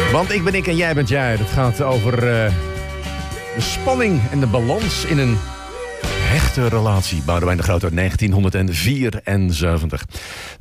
Want ik ben ik en jij bent jij. Het gaat over de spanning en de balans in een hechte relatie. Boudewijn de Groot uit 1974.